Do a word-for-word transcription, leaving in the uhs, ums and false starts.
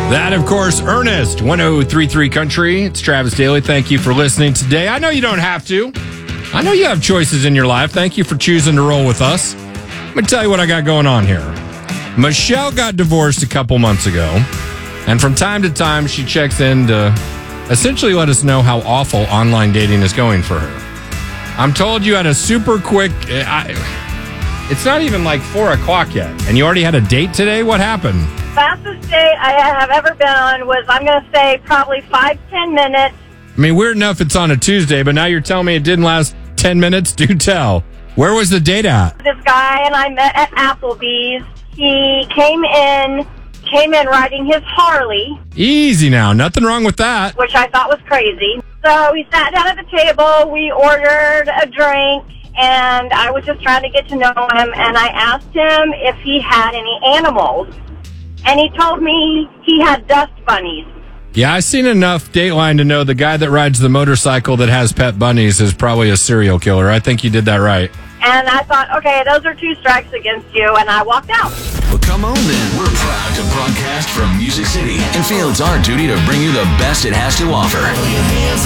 That, of course, Ernest, one oh three point three Country. It's Travis Daly. Thank you for listening today. I know you don't have to. I know you have choices in your life. Thank you for choosing to roll with us. Let me tell you what I got going on here. Michelle got divorced a couple months ago, and from time to time, she checks in to essentially let us know how awful online dating is going for her. I'm told you had a super quick... I, it's not even like four o'clock yet, and you already had a date today? What happened? Fastest date I have ever been on was, I'm going to say, probably five, ten minutes. I mean, weird enough it's on a Tuesday, but now you're telling me it didn't last ten minutes? Do tell. Where was the date at? This guy and I met at Applebee's. He came in, came in riding his Harley. Easy now. Nothing wrong with that. Which I thought was crazy. So we sat down at the table, we ordered a drink, and I was just trying to get to know him, and I asked him if he had any animals. And he told me he had dust bunnies. Yeah, I've seen enough Dateline to know the guy that rides the motorcycle that has pet bunnies is probably a serial killer. I think you did that right. And I thought, okay, those are two strikes against you, and I walked out. Well, come on then. We're proud to broadcast from Music City and feel it's our duty to bring you the best it has to offer.